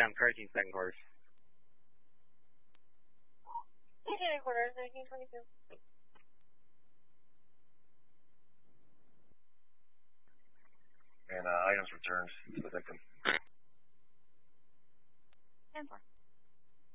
down, correcting second quarters. Second quarters, 1922. And items returned to the victim. 10-4.